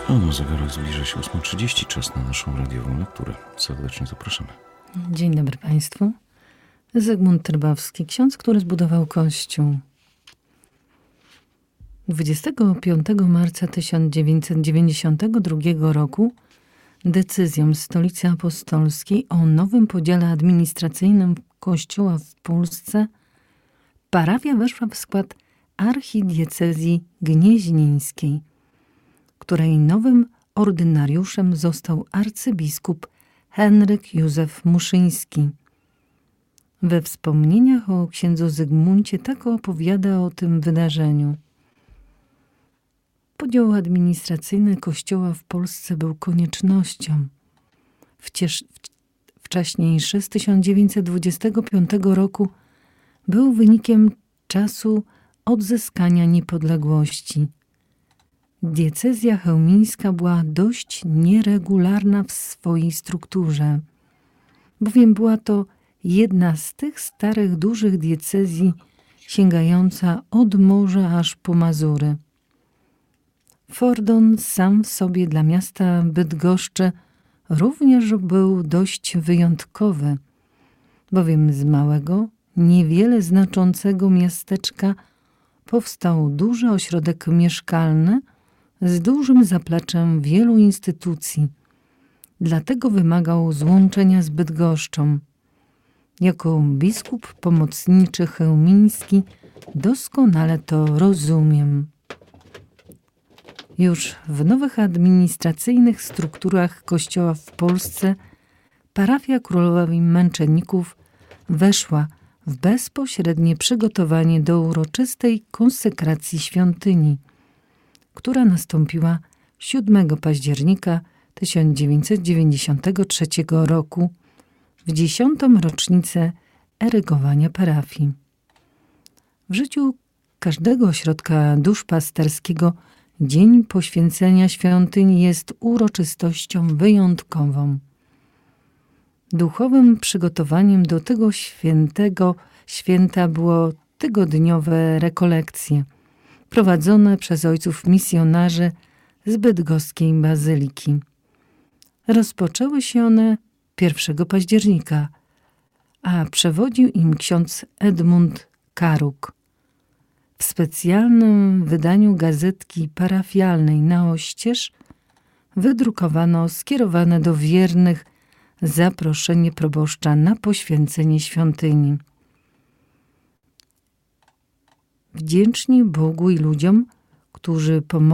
A na zegarach zbliża się 8:30, czas na naszą radiową lekturę. Serdecznie zapraszamy. Dzień dobry Państwu. Zygmunt Trybowski, ksiądz, który zbudował Kościół. 25 marca 1992 roku decyzją Stolicy Apostolskiej o nowym podziale administracyjnym Kościoła w Polsce parafia weszła w skład archidiecezji gnieźnieńskiej, której nowym ordynariuszem został arcybiskup Henryk Józef Muszyński. We wspomnieniach o księdzu Zygmuncie tak opowiada o tym wydarzeniu. Podział administracyjny Kościoła w Polsce był koniecznością. Wcześniejszy z 1925 roku był wynikiem czasu odzyskania niepodległości. Diecezja chełmińska była dość nieregularna w swojej strukturze, bowiem była to jedna z tych starych, dużych diecezji sięgająca od morza aż po Mazury. Fordon sam w sobie dla miasta Bydgoszczy również był dość wyjątkowy, bowiem z małego, niewiele znaczącego miasteczka powstał duży ośrodek mieszkalny z dużym zapleczem wielu instytucji. Dlatego wymagał złączenia z Bydgoszczą. Jako biskup pomocniczy chełmiński doskonale to rozumiem. Już w nowych administracyjnych strukturach Kościoła w Polsce parafia Królowej Męczenników weszła w bezpośrednie przygotowanie do uroczystej konsekracji świątyni, która nastąpiła 7 października 1993 roku w 10. rocznicę erygowania parafii. W życiu każdego ośrodka duszpasterskiego dzień poświęcenia świątyni jest uroczystością wyjątkową. Duchowym przygotowaniem do tego święta było tygodniowe rekolekcje prowadzone przez ojców misjonarzy z bydgoskiej bazyliki. Rozpoczęły się one 1 października, a przewodził im ksiądz Edmund Karuk. W specjalnym wydaniu gazetki parafialnej na oścież wydrukowano skierowane do wiernych zaproszenie proboszcza na poświęcenie świątyni. Wdzięczni Bogu i ludziom, którzy pomogli